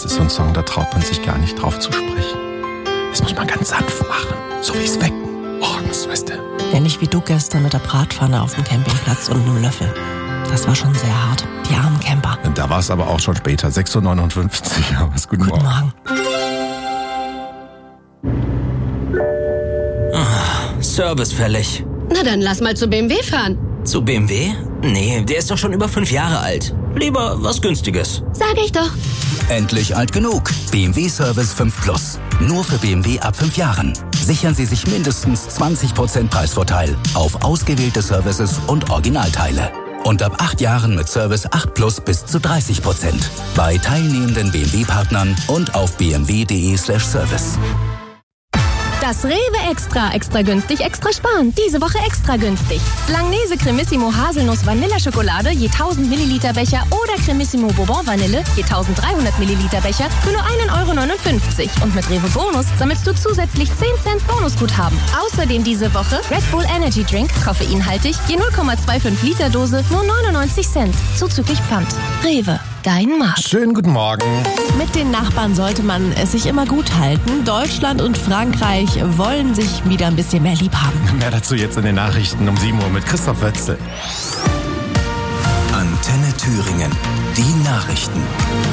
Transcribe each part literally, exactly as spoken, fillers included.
das ist so ein Song, da traut man sich gar nicht drauf zu sprechen. Das muss man ganz sanft machen, so wie es wecken. Morgens, weißt du. Ja, nicht wie du gestern mit der Bratpfanne auf dem Campingplatz und einem Löffel. Das war schon sehr hart. Die armen Camper. Und da war es aber auch schon später, sechs Uhr neunundfünfzig. Ja, was, guten, Guten Morgen. Morgen. Oh, Service fällig. Na dann lass mal zu B M W fahren. Zu B M W? Nee, der ist doch schon über fünf Jahre alt. Lieber was Günstiges. Sag ich doch. Endlich alt genug. B M W Service fünf Plus. Nur für B M W ab fünf Jahren. Sichern Sie sich mindestens zwanzig Prozent Preisvorteil auf ausgewählte Services und Originalteile. Und ab acht Jahren mit Service acht Plus bis zu dreißig Prozent. Bei teilnehmenden B M W-Partnern und auf b m w punkt d e slash service. Das Rewe Extra, extra günstig, extra sparen. Diese Woche extra günstig. Langnese Cremissimo Haselnuss Vanilleschokolade je tausend Milliliter Becher oder Cremissimo Bourbon Vanille je tausenddreihundert Milliliter Becher für nur ein Euro neunundfünfzig. Und mit Rewe Bonus sammelst du zusätzlich zehn Cent Bonusguthaben. Außerdem diese Woche Red Bull Energy Drink, koffeinhaltig, je null Komma fünfundzwanzig Liter Dose, nur neunundneunzig Cent. Zuzüglich Pfand. Rewe, dein Markt. Schönen guten Morgen. Mit den Nachbarn sollte man es sich immer gut halten. Deutschland und Frankreich wollen sich wieder ein bisschen mehr lieb haben. Mehr dazu jetzt in den Nachrichten um sieben Uhr mit Christoph Wötzl. Antenne Thüringen. Die Nachrichten.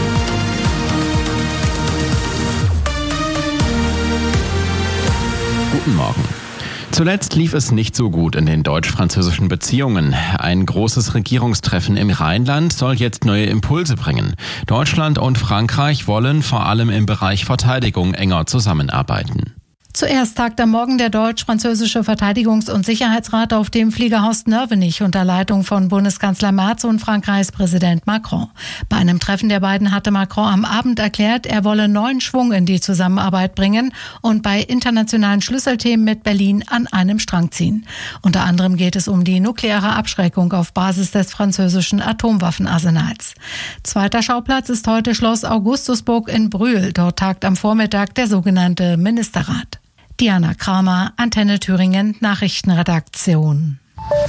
Guten Morgen. Zuletzt lief es nicht so gut in den deutsch-französischen Beziehungen. Ein großes Regierungstreffen im Rheinland soll jetzt neue Impulse bringen. Deutschland und Frankreich wollen vor allem im Bereich Verteidigung enger zusammenarbeiten. Zuerst tagt am Morgen der deutsch-französische Verteidigungs- und Sicherheitsrat auf dem Fliegerhorst Nörvenich unter Leitung von Bundeskanzler Merz und Frankreichs Präsident Macron. Bei einem Treffen der beiden hatte Macron am Abend erklärt, er wolle neuen Schwung in die Zusammenarbeit bringen und bei internationalen Schlüsselthemen mit Berlin an einem Strang ziehen. Unter anderem geht es um die nukleare Abschreckung auf Basis des französischen Atomwaffenarsenals. Zweiter Schauplatz ist heute Schloss Augustusburg in Brühl. Dort tagt am Vormittag der sogenannte Ministerrat. Diana Kramer, Antenne Thüringen, Nachrichtenredaktion.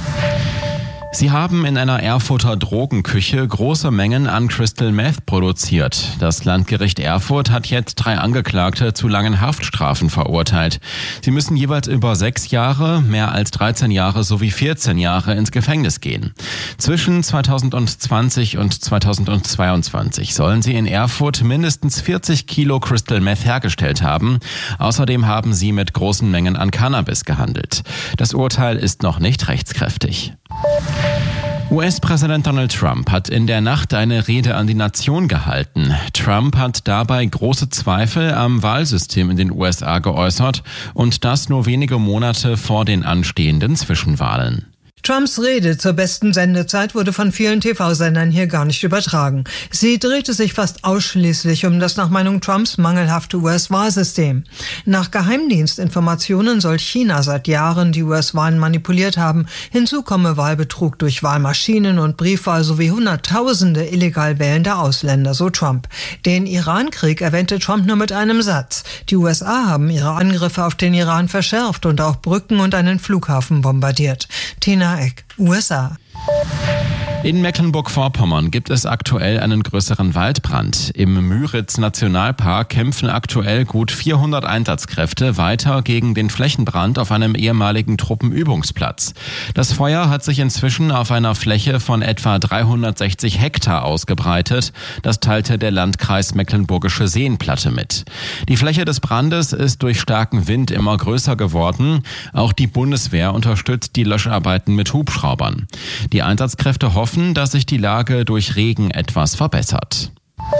Sie haben in einer Erfurter Drogenküche große Mengen an Crystal Meth produziert. Das Landgericht Erfurt hat jetzt drei Angeklagte zu langen Haftstrafen verurteilt. Sie müssen jeweils über sechs Jahre, mehr als dreizehn Jahre sowie vierzehn Jahre ins Gefängnis gehen. Zwischen zweitausendzwanzig und zweitausendzweiundzwanzig sollen sie in Erfurt mindestens vierzig Kilo Crystal Meth hergestellt haben. Außerdem haben sie mit großen Mengen an Cannabis gehandelt. Das Urteil ist noch nicht rechtskräftig. U S-Präsident Donald Trump hat in der Nacht eine Rede an die Nation gehalten. Trump hat dabei große Zweifel am Wahlsystem in den U S A geäußert und das nur wenige Monate vor den anstehenden Zwischenwahlen. Trumps Rede zur besten Sendezeit wurde von vielen T V-Sendern hier gar nicht übertragen. Sie drehte sich fast ausschließlich um das nach Meinung Trumps mangelhafte U S-Wahlsystem. Nach Geheimdienstinformationen soll China seit Jahren die U S-Wahlen manipuliert haben. Hinzu komme Wahlbetrug durch Wahlmaschinen und Briefwahl sowie Hunderttausende illegal wählende Ausländer, so Trump. Den Iran-Krieg erwähnte Trump nur mit einem Satz. Die U S A haben ihre Angriffe auf den Iran verschärft und auch Brücken und einen Flughafen bombardiert. Tina Eck, U S A. In Mecklenburg-Vorpommern gibt es aktuell einen größeren Waldbrand. Im Müritz-Nationalpark kämpfen aktuell gut vierhundert Einsatzkräfte weiter gegen den Flächenbrand auf einem ehemaligen Truppenübungsplatz. Das Feuer hat sich inzwischen auf einer Fläche von etwa dreihundertsechzig Hektar ausgebreitet. Das teilte der Landkreis Mecklenburgische Seenplatte mit. Die Fläche des Brandes ist durch starken Wind immer größer geworden. Auch die Bundeswehr unterstützt die Löscharbeiten mit Hubschraubern. Die Einsatzkräfte hoffen, dass sich die Lage durch Regen etwas verbessert.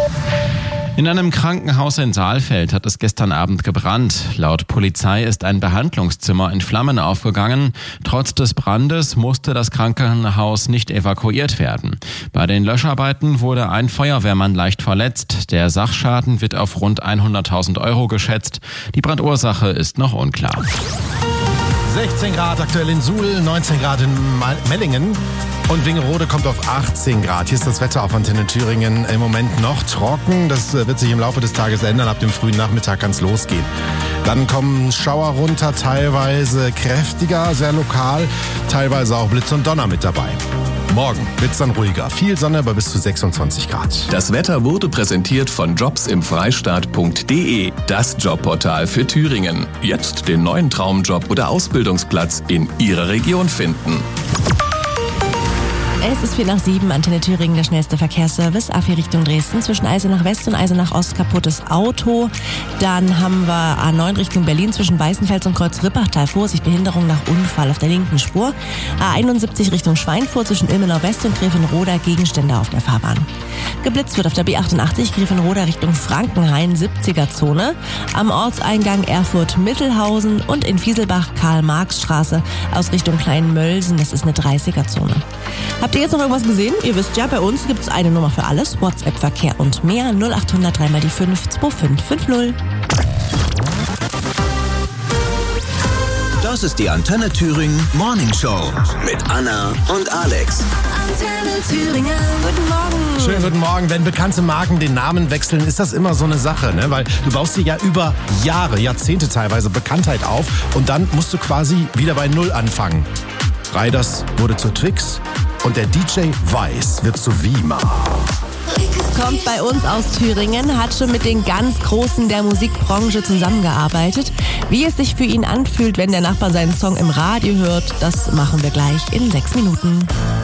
In einem Krankenhaus in Saalfeld hat es gestern Abend gebrannt. Laut Polizei ist ein Behandlungszimmer in Flammen aufgegangen. Trotz des Brandes musste das Krankenhaus nicht evakuiert werden. Bei den Löscharbeiten wurde ein Feuerwehrmann leicht verletzt. Der Sachschaden wird auf rund hunderttausend Euro geschätzt. Die Brandursache ist noch unklar. sechzehn Grad aktuell in Suhl, neunzehn Grad in Mellingen und Wingerode kommt auf achtzehn Grad. Hier ist das Wetter auf Antenne Thüringen im Moment noch trocken. Das wird sich im Laufe des Tages ändern. Ab dem frühen Nachmittag kann es losgehen. Dann kommen Schauer runter, teilweise kräftiger, sehr lokal, teilweise auch Blitz und Donner mit dabei. Morgen wird's dann ruhiger. Viel Sonne bei bis zu sechsundzwanzig Grad. Das Wetter wurde präsentiert von jobs im freistaat punkt de, das Jobportal für Thüringen. Jetzt den neuen Traumjob oder Ausbildungsplatz in Ihrer Region finden. Es ist vier nach sieben, Antenne Thüringen, der schnellste Verkehrsservice. A vier Richtung Dresden, zwischen Eisenach West und Eisenach Ost kaputtes Auto. Dann haben wir A neun Richtung Berlin, zwischen Weißenfels und Kreuz Rippachtal. Vorsicht, Behinderung nach Unfall auf der linken Spur. A einundsiebzig Richtung Schweinfurt, zwischen Ilmenau West und Grevenroda, Gegenstände auf der Fahrbahn. Geblitzt wird auf der B achtundachtzig, Grevenroda Richtung Frankenhain, siebziger-Zone. Am Ortseingang Erfurt-Mittelhausen und in Fieselbach Karl-Marx-Straße aus Richtung Kleinmölsen, das ist eine dreißiger-Zone. Habt ihr jetzt noch irgendwas gesehen? Ihr wisst ja, bei uns gibt es eine Nummer für alles. WhatsApp-Verkehr und mehr. null acht hundert drei mal die fünf zwei fünf fünf null. Das ist die Antenne Thüringen Morning Show mit Anna und Alex. Antenne Thüringen. Guten Morgen. Schönen guten Morgen. Wenn bekannte Marken den Namen wechseln, ist das immer so eine Sache, ne? Weil du baust dir ja über Jahre, Jahrzehnte teilweise Bekanntheit auf und dann musst du quasi wieder bei Null anfangen. Raiders wurde zu Twix und der D J Weiß wird zu Wima. Kommt bei uns aus Thüringen, hat schon mit den ganz Großen der Musikbranche zusammengearbeitet. Wie es sich für ihn anfühlt, wenn der Nachbar seinen Song im Radio hört, das machen wir gleich in sechs Minuten.